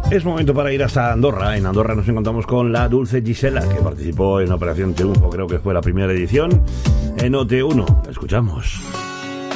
Es momento para ir hasta Andorra. En Andorra nos encontramos con la Dulce Gisela, que participó en Operación Triunfo, creo que fue la primera edición, en OT1. La escuchamos.